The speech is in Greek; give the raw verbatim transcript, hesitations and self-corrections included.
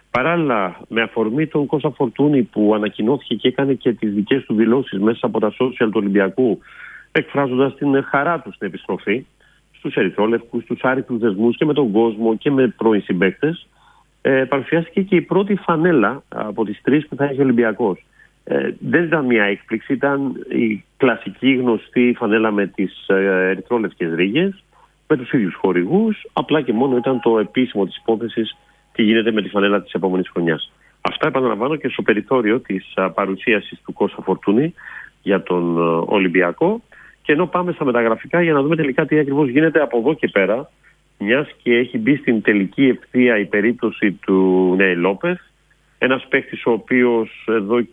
Παράλληλα, με αφορμή τον Κώστα Φορτούνη που ανακοινώθηκε και έκανε και τις δικές του δηλώσεις μέσα από τα social του Ολυμπιακού, εκφράζοντας την χαρά του στην επιστροφή στους ερυθρόλευκους, στους άρρητους δεσμούς και με τον κόσμο και με πρώην συμπαίκτες, ε, παρουσιάστηκε και η πρώτη φανέλα από τις τρεις που θα έχει ο Ολυμπιακός. Ε, δεν ήταν μια έκπληξη, ήταν η κλασική γνωστή φανέλα με τις ε, ερυθρόλευκες ρίγες, με τους ίδιους χορηγούς, απλά και μόνο ήταν το επίσημο της υπόθεσης τι γίνεται με τη φανέλα της επόμενης χρονιάς. Αυτά επαναλαμβάνω και στο περιθώριο της α, παρουσίασης του Κώστα Φορτούνη για τον α, Ολυμπιακό. Και ενώ πάμε στα μεταγραφικά για να δούμε τελικά τι ακριβώς γίνεται από εδώ και πέρα, μιας και έχει μπει στην τελική ευθεία η περίπτωση του Νέι Λόπεθ, ένας παίκτης ο οποίος εδώ